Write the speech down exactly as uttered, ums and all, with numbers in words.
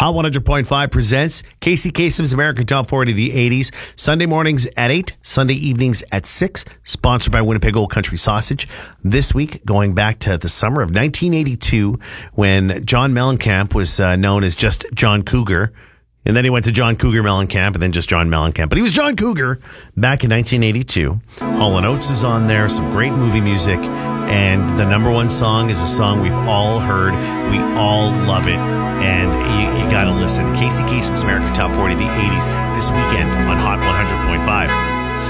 Hot one hundred point five presents Casey Kasem's American Top forty of the eighties. Sunday mornings at eight, Sunday evenings at six. Sponsored by Winnipeg Old Country Sausage. This week, going back to the summer of nineteen eighty-two, when John Mellencamp was uh, known as just John Cougar. And then he went to John Cougar Mellencamp, and then just John Mellencamp. But he was John Cougar back in nineteen eighty-two. Hall and Oates is on there, some great movie music. And the number one song is a song we've all heard. We all love it. And you, you got to listen. Casey Kasem's American Top forty of the eighties this weekend on Hot one hundred point five.